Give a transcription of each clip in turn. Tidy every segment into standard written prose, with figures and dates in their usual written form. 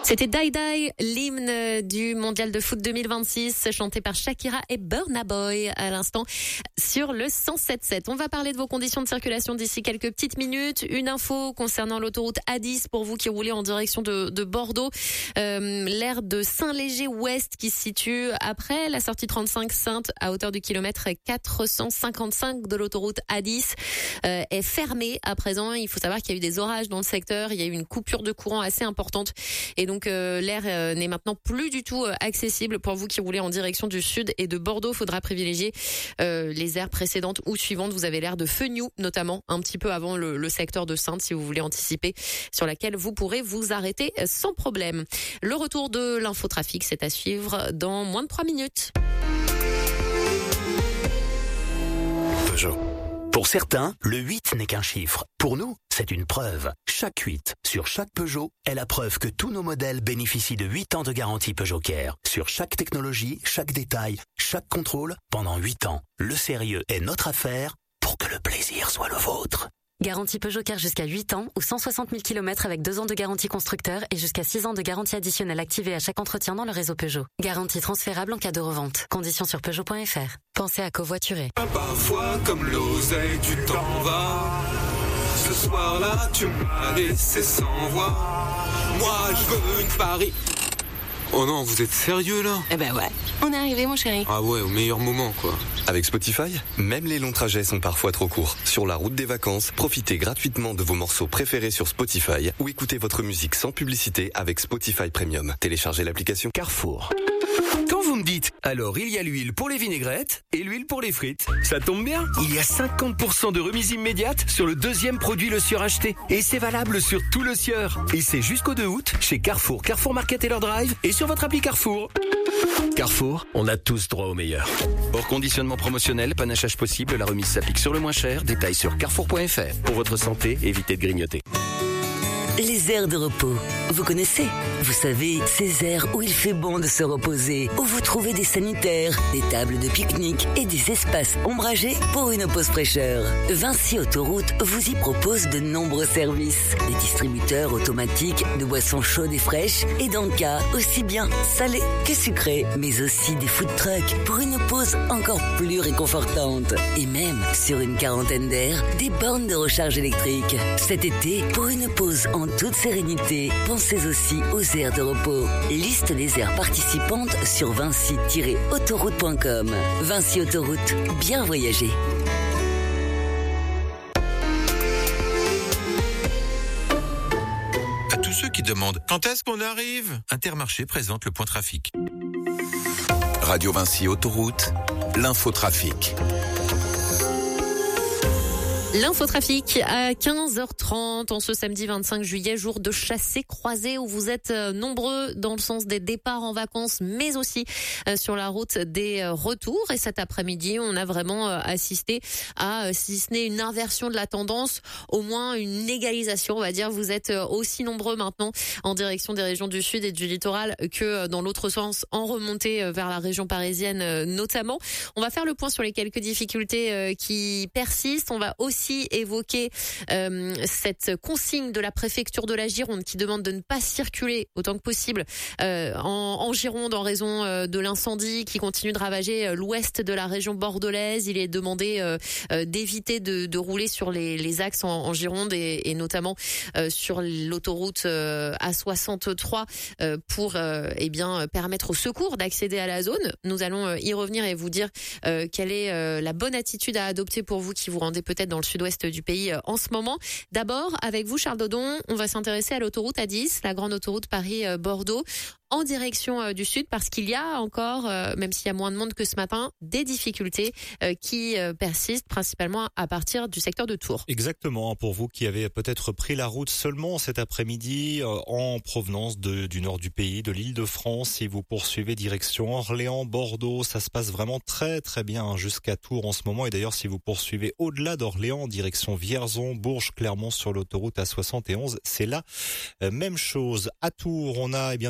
C'était Die Die, l'hymne du mondial de foot 2026, chanté par Shakira et Burna Boy à l'instant sur le 107.7. On va parler de vos conditions de circulation d'ici quelques petites minutes. Une info concernant l'autoroute A10 pour vous qui roulez en direction de Bordeaux. L'aire de Saint-Léger-Ouest qui se situe après la sortie 35 Sainte à hauteur du kilomètre 455 de l'autoroute A10 est fermée à présent. Il faut savoir qu'il y a eu des orages dans le secteur. Il y a eu une coupure de courant assez importante et donc l'air n'est maintenant plus du tout accessible pour vous qui roulez en direction du sud et de Bordeaux. Faudra privilégier les aires précédentes ou suivantes. Vous avez l'aire de Fenioux notamment un petit peu avant le secteur de Sainte si vous voulez anticiper, sur laquelle vous pourrez vous arrêter sans problème. Le retour de l'infotrafic, c'est à suivre dans moins de 3 minutes. Peugeot. Pour certains, le 8 n'est qu'un chiffre. Pour nous, c'est une preuve. Chaque 8 sur chaque Peugeot est la preuve que tous nos modèles bénéficient de 8 ans de garantie Peugeot Care. Sur chaque technologie, chaque détail, chaque contrôle, pendant 8 ans. Le sérieux est notre affaire pour que le plaisir soit le vôtre. Garantie Peugeot Care jusqu'à 8 ans ou 160 000 km avec 2 ans de garantie constructeur et jusqu'à 6 ans de garantie additionnelle activée à chaque entretien dans le réseau Peugeot. Garantie transférable en cas de revente. Conditions sur Peugeot.fr. Pensez à covoiturer. Parfois comme l'oseille tu t'en vas. Ce soir-là tu m'as laissé sans voix. Moi je veux une Paris. Oh non, vous êtes sérieux là? Eh ben ouais, on est arrivé mon chéri. Ah ouais, au meilleur moment quoi. Avec Spotify, même les longs trajets sont parfois trop courts. Sur la route des vacances, profitez gratuitement de vos morceaux préférés sur Spotify ou écoutez votre musique sans publicité avec Spotify Premium. Téléchargez l'application Carrefour. Quand vous me dites, alors il y a l'huile pour les vinaigrettes et l'huile pour les frites, ça tombe bien, il y a 50% de remise immédiate sur le deuxième produit Le Sieur acheté. Et c'est valable sur tout Le Sieur. Et c'est jusqu'au 2 août chez Carrefour, Carrefour Market et leur drive et sur votre appli Carrefour. Carrefour, on a tous droit au meilleur. Hors conditionnement promotionnel, panachage possible, la remise s'applique sur le moins cher. Détails sur carrefour.fr. Pour votre santé, évitez de grignoter. Les aires de repos, vous connaissez? Vous savez, ces aires où il fait bon de se reposer, où vous trouvez des sanitaires, des tables de pique-nique et des espaces ombragés pour une pause fraîcheur. Vinci Autoroute vous y propose de nombreux services. Des distributeurs automatiques de boissons chaudes et fraîches et d'encas aussi bien salés que sucrés, mais aussi des food trucks pour une pause encore plus réconfortante. Et même, sur une quarantaine d'aires, des bornes de recharge électrique. Cet été, pour une pause en toute sérénité, pensez aussi aux aires de repos. Liste des aires participantes sur vinci-autoroute.com. Vinci Autoroute, bien voyager. À tous ceux qui demandent quand est-ce qu'on arrive, Intermarché présente le point trafic. Radio Vinci Autoroute, l'infotrafic. L'infotrafic à 15h30 en ce samedi 25 juillet, jour de chassé-croisé où vous êtes nombreux dans le sens des départs en vacances, mais aussi sur la route des retours. Et cet après-midi, on a vraiment assisté à, si ce n'est une inversion de la tendance, au moins une égalisation, on va dire. Vous êtes aussi nombreux maintenant en direction des régions du sud et du littoral que dans l'autre sens, en remontée vers la région parisienne notamment. On va faire le point sur les quelques difficultés qui persistent. On va aussi évoquer cette consigne de la préfecture de la Gironde qui demande de ne pas circuler autant que possible en Gironde en raison de l'incendie qui continue de ravager l'ouest de la région bordelaise. Il est demandé d'éviter de rouler sur les axes en Gironde et notamment sur l'autoroute A63 pour permettre aux secours d'accéder à la zone. Nous allons y revenir et vous dire quelle est la bonne attitude à adopter pour vous qui vous rendez peut-être dans le sud-ouest du pays en ce moment. D'abord, avec vous, Charles Dodon, on va s'intéresser à l'autoroute A10, la grande autoroute Paris-Bordeaux, en direction du sud, parce qu'il y a encore, même s'il y a moins de monde que ce matin, des difficultés qui persistent, principalement à partir du secteur de Tours. Exactement, pour vous qui avez peut-être pris la route seulement cet après-midi en provenance du nord du pays, de l'Île-de-France, si vous poursuivez direction Orléans, Bordeaux, ça se passe vraiment très très bien jusqu'à Tours en ce moment. Et d'ailleurs, si vous poursuivez au-delà d'Orléans, en direction Vierzon, Bourges, Clermont sur l'autoroute A71, c'est la même chose. À Tours, on a toujours ce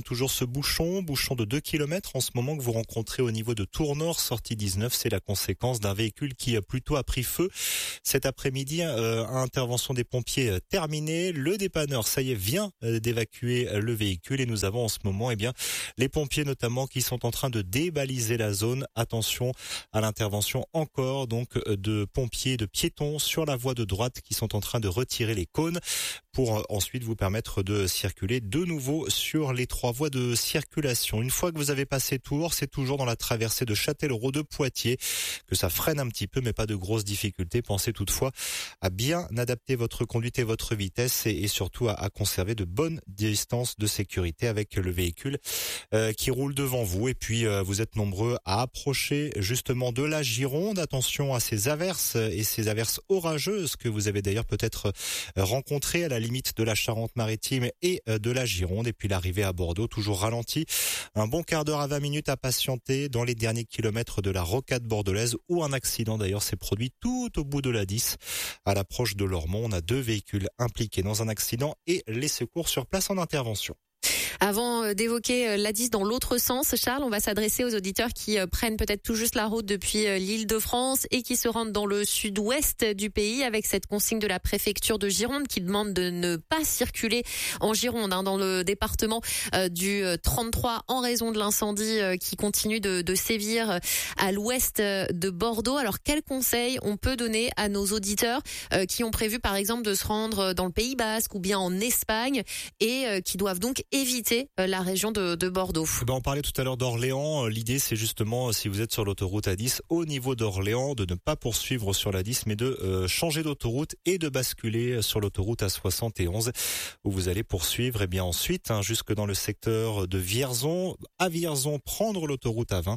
bouchons de 2 km en ce moment que vous rencontrez au niveau de Tours-Nord, sortie 19. C'est la conséquence d'un véhicule qui plutôt a pris feu cet après-midi. Intervention des pompiers terminée. Le dépanneur, ça y est, vient d'évacuer le véhicule et nous avons en ce moment, les pompiers notamment qui sont en train de débaliser la zone. Attention à l'intervention encore donc de pompiers, de piétons sur la voie de droite qui sont en train de retirer les cônes pour ensuite vous permettre de circuler de nouveau sur les 3 voies de circulation. Une fois que vous avez passé Tours, c'est toujours dans la traversée de Châtellerault de Poitiers que ça freine un petit peu, mais pas de grosses difficultés. Pensez toutefois à bien adapter votre conduite et votre vitesse et surtout à conserver de bonnes distances de sécurité avec le véhicule qui roule devant vous. Et puis vous êtes nombreux à approcher justement de la Gironde. Attention à ces averses et ces averses orageuses que vous avez d'ailleurs peut-être rencontrées à la limite de la Charente-Maritime et de la Gironde. Et puis l'arrivée à Bordeaux, toujours ralentie. Un bon quart d'heure à 20 minutes à patienter dans les derniers kilomètres de la rocade bordelaise où un accident d'ailleurs s'est produit tout au bout de la 10. À l'approche de Lormont, on a 2 véhicules impliqués dans un accident et les secours sur place en intervention. Avant d'évoquer l'A10 dans l'autre sens, Charles, on va s'adresser aux auditeurs qui prennent peut-être tout juste la route depuis l'Île-de-France et qui se rendent dans le sud-ouest du pays avec cette consigne de la préfecture de Gironde qui demande de ne pas circuler en Gironde, dans le département du 33 en raison de l'incendie qui continue de sévir à l'ouest de Bordeaux. Alors, quels conseils on peut donner à nos auditeurs qui ont prévu par exemple de se rendre dans le Pays Basque ou bien en Espagne et qui doivent donc éviter la région de Bordeaux? On parlait tout à l'heure d'Orléans. L'idée, c'est justement, si vous êtes sur l'autoroute A10, au niveau d'Orléans, de ne pas poursuivre sur la 10, mais de changer d'autoroute et de basculer sur l'autoroute A71, où vous allez poursuivre, ensuite, jusque dans le secteur de Vierzon. À Vierzon, prendre l'autoroute A20,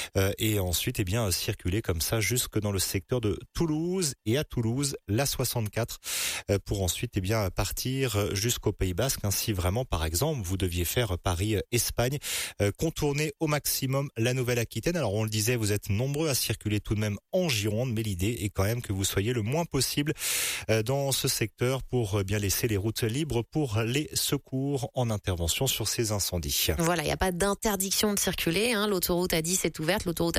et ensuite, circuler comme ça jusque dans le secteur de Toulouse, et à Toulouse, l'A64, pour ensuite, partir jusqu'au Pays Basque. Ainsi, vraiment, par exemple, vous deviez faire Paris-Espagne, contourner au maximum la Nouvelle-Aquitaine. Alors on le disait, vous êtes nombreux à circuler tout de même en Gironde, mais l'idée est quand même que vous soyez le moins possible dans ce secteur pour bien laisser les routes libres pour les secours en intervention sur ces incendies. Voilà, il n'y a pas d'interdiction de circuler, l'autoroute A10 est ouverte, l'autoroute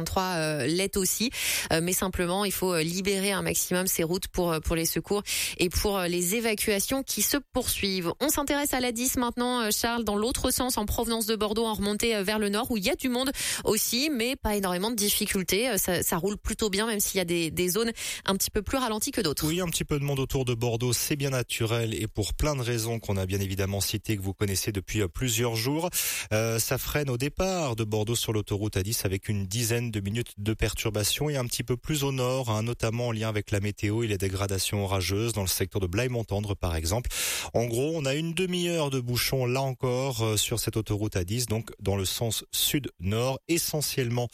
A63 l'est aussi, mais simplement il faut libérer un maximum ces routes pour les secours et pour les évacuations qui se poursuivent. On s'intéresse à l'A10 maintenant, Charles, dans l'autre sens, en provenance de Bordeaux, en remontée vers le nord, où il y a du monde aussi, mais pas énormément de difficultés. Ça roule plutôt bien, même s'il y a des zones un petit peu plus ralenties que d'autres. Oui, un petit peu de monde autour de Bordeaux, c'est bien naturel et pour plein de raisons qu'on a bien évidemment citées, que vous connaissez depuis plusieurs jours. Ça freine au départ de Bordeaux sur l'autoroute A10 avec une dizaine de minutes de perturbation et un petit peu plus au nord, notamment en lien avec la météo et les dégradations orageuses dans le secteur de Blaye-Montendre par exemple. En gros, on a une demi-heure de bouchon là encore sur cette autoroute A10, donc dans le sens sud-nord, essentiellement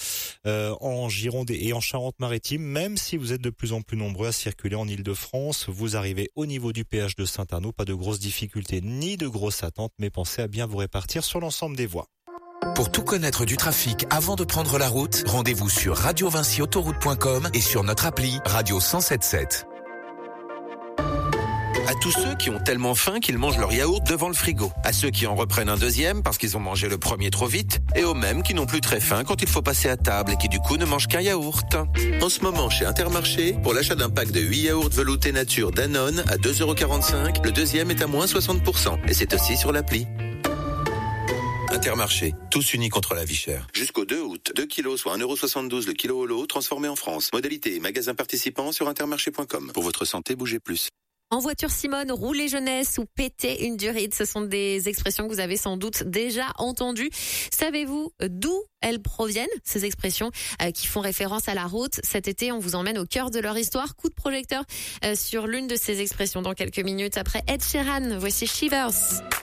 en Gironde et en Charente-Maritime. Même si vous êtes de plus en plus nombreux à circuler en Île-de-France, vous arrivez au niveau du péage de Saint-Arnaud, pas de grosses difficultés ni de grosses attentes, mais pensez à bien vous répartir sur l'ensemble des voies. Pour tout connaître du trafic avant de prendre la route, rendez-vous sur radiovinciautoroute.com et sur notre appli Radio 107.7. À tous ceux qui ont tellement faim qu'ils mangent leur yaourt devant le frigo. À ceux qui en reprennent un deuxième parce qu'ils ont mangé le premier trop vite. Et aux mêmes qui n'ont plus très faim quand il faut passer à table et qui du coup ne mangent qu'un yaourt. En ce moment chez Intermarché, pour l'achat d'un pack de 8 yaourts veloutés nature Danone à 2,45 €, le deuxième est à moins 60%. Et c'est aussi sur l'appli. Intermarché, tous unis contre la vie chère. Jusqu'au 2 août, 2 kilos soit 1,72 € le kilo au lot, transformé en France. Modalité et magasin participant sur intermarché.com. Pour votre santé, bougez plus. En voiture, Simone, rouler jeunesse ou péter une durite, ce sont des expressions que vous avez sans doute déjà entendues. Savez-vous d'où elles proviennent, ces expressions qui font référence à la route? Cet été, on vous emmène au cœur de leur histoire. Coup de projecteur sur l'une de ces expressions dans quelques minutes après Ed Sheeran. Voici Shivers.